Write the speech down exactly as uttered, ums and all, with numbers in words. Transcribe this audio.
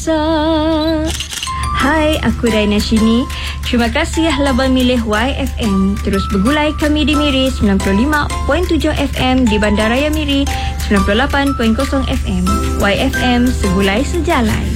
Bangsa. Hai, aku Raina Shini. Terima kasih telah memilih Y F M. Terus bergulai kami di Miri sembilan puluh lima perpuluhan tujuh F M, di Bandaraya Miri sembilan puluh lapan perpuluhan kosong F M. Y F M, segulai sejalan.